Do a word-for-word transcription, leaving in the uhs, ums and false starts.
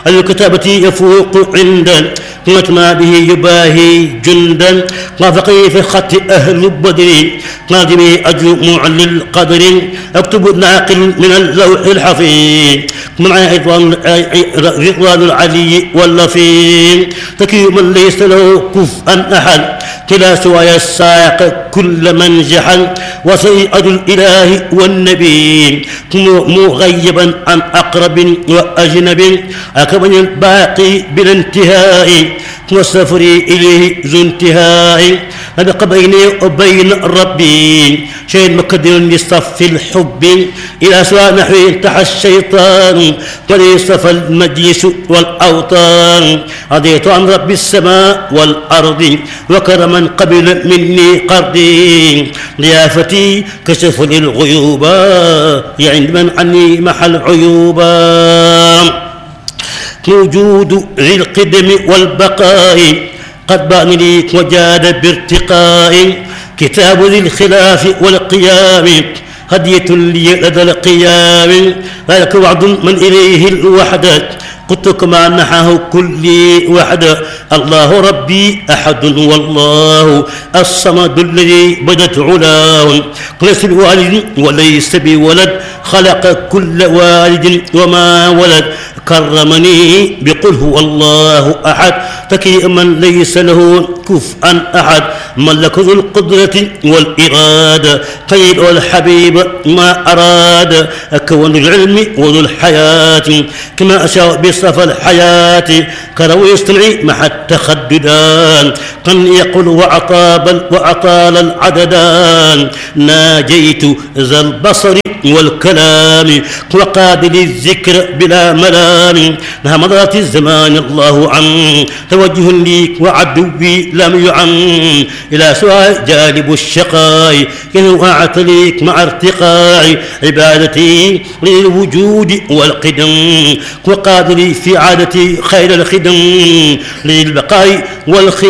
الكتابة يفوق عند ما به يباهي جندا وافقي في خط أهل بدر نادمي أجل معلي القدر اكتب ناقل من اللوح الحفيظ مع رضوان العلي واللفين تكي من ليس له كفءا أحد كلا سواي الساق كل من جحل وسيئة الإله والنبي مغيبا عن أقرب وأجنب أكمل الباقي بالانتهاء والسفر إليه ذو انتهاء أبق بيني وبين ربي شيء مقدر لصف الحب إلى سواء نحو انتحى الشيطان وليصف المجلس والأوطان رضيت عن رب السماء والأرض وكرما قبل مني قرضي ضيافتي كشف للغيوب عند من عني محل عيوبا وجود ذي القدم والبقاء قد بان لي وجاد بارتقاء كتاب ذي الخلاف والقيام هدية لي لدى القيام ذلك وعد من إليه الوحدة قلت كما نحاه كل وحدة الله ربي أحد والله الصمد الذي بدت علاه ليس بوالد وليس بولد خلق كل والد وما ولد كرمني بقل هو الله أحد تكي من ليس له كفءا أحد ملك ذو القدرة والإرادة قيل والحبيب ما أراد كون العلم وذو الحياة كما أشاء بصف الحياة كرو يستمعي مع التخددان قن يقول وأطاب وأطال العددان ناجيت ذا البصر والكلام وقابل الذكر بلا ملام نها مضات الزمان الله عن توجه لي وعدوي لم يعن إلى سواء جانب الشقاء إن أعتليك مع ارتقاء عبادتي للوجود والقدم وقابل في عادتي خير الخدم للبقاء والخلق